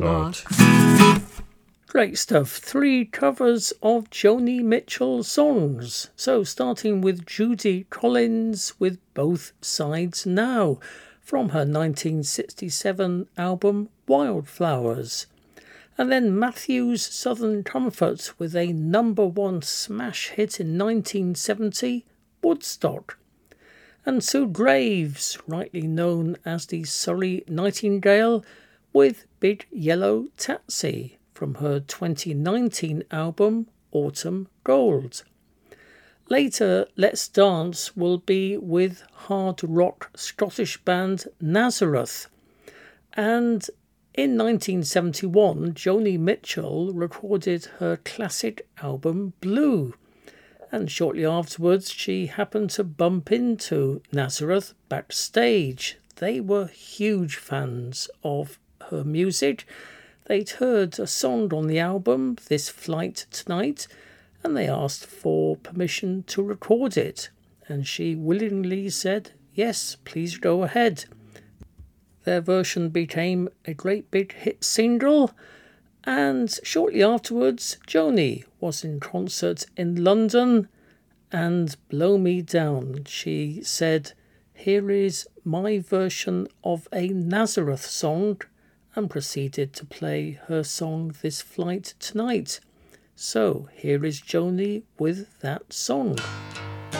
lot. Great stuff. 3 covers of Joni Mitchell songs. So starting with Judy Collins with Both Sides Now from her 1967 album Wildflowers. And then Matthew's Southern Comfort with a #1 smash hit in 1970, Woodstock. And Sue Graves, rightly known as the Surrey Nightingale, with Big Yellow Taxi from her 2019 album Autumn Gold. Later, Let's Dance will be with hard rock Scottish band Nazareth. And in 1971, Joni Mitchell recorded her classic album Blue. And shortly afterwards, she happened to bump into Nazareth backstage. They were huge fans of her music. They'd heard a song on the album, This Flight Tonight, and they asked for permission to record it. And she willingly said, yes, please go ahead. Their version became a great big hit single, and shortly afterwards, Joni was in concert in London, and Blow Me Down, she said, here is my version of a Nazareth song, and proceeded to play her song This Flight Tonight. So here is Joni with that song.